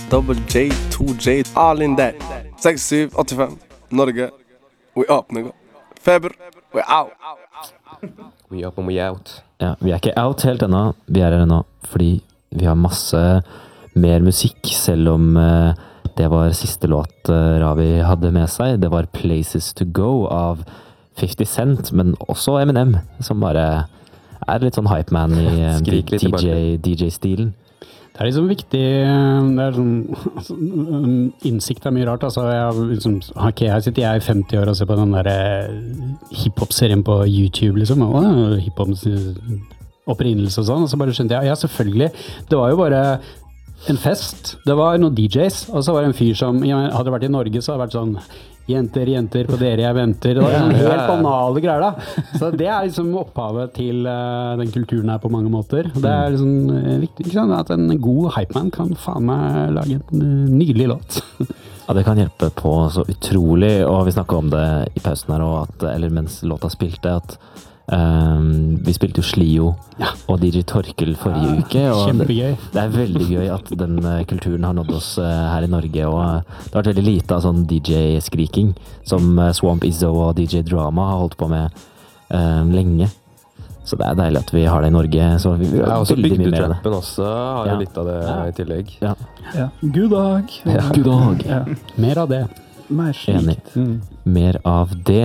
double J, 2J, all in that. 6785, Norge. We up, nigga. Feber, we out. We up and we out. Ja, vi ikke out helt ennå. Vi her ennå fordi vi har masse mer musikk, selv om det var siste låt Ravi hadde med seg. Det var Places to Go av 50 Cent, men også Eminem, som bare litt sånn hype man i DJ-stilen. Det liksom viktig, det sånn, innsikt mye rart, altså jeg sitter i 50 år og ser på den der hiphop-serien på YouTube, liksom, og hiphops opprinnelse og sånn, og så bare skjønte jeg, ja selvfølgelig, det var jo bare en fest, det var noen DJs, og så var det en fyr som, hadde det vært i Norge, så hadde det vært sånn, jenter, på dere jeg venter. Det var sånn helt banale greier da. Så det liksom opphavet til den kulturen her på mange måter. Det liksom viktig, ikke sant? At en god hypeman kan faen meg lage en nydelig låt. Ja, det kan hjelpe på så utrolig, og vi snakket om det i pausen her, eller mens låta spilte, at vi spilte jo Slio og DJ Torkel forrige uke, og kjempegøy. Det veldig gøy at den kulturen har nådd oss her i Norge, og det har vært veldig lite av sånn DJ-skriking som Swamp Izzo og DJ Drama har holdt på med lenge. Så det deilig at vi har det i Norge, så vi har også veldig bygd mye ut mer av det. rappen også, har jo litt av det i tillegg. Ja. God dag. God dag. Ja. Mer av det. Mer slikt. Mer av det,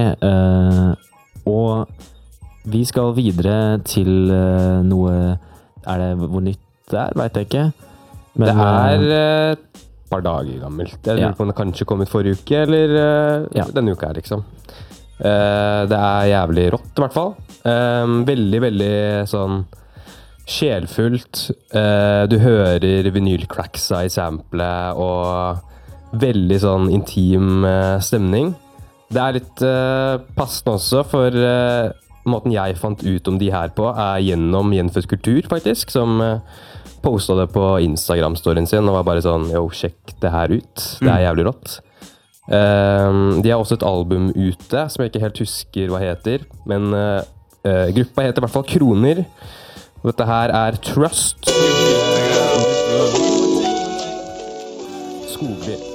og vi skal videre til noe, det hvor nytt det vet jeg ikke. Men, det et par dager gammelt. Jeg lurer på om det kanskje kom ut forrige uke, eller denne uka her, liksom. Det jævlig rått, i hvert fall. Veldig, veldig sånn sjelfullt. Du hører vinylcracksa i samplet, og veldig sånn intim stemning. Det litt passende også, for måten jeg fant ut om de her på gjennom Gjenfødt Kultur, faktisk, som postet det på Instagram-storyen sin, og var bare sånn, jo, sjekk det her ut. Det jævlig rått. De har også et album ute, som jeg ikke helt husker hva heter, men gruppa heter i hvert fall Kroner. Og dette her Trust. Skogby.